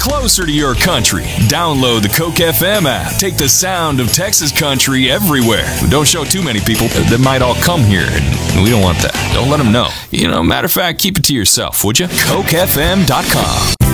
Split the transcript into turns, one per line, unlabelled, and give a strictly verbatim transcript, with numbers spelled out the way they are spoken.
closer to your country. Download the Coke F M app. Take the sound of Texas country everywhere. Don't show too many people. They might all come here, and we don't want that. Don't let them know. You know, matter of fact, keep it to yourself, would you? Coke F M dot com.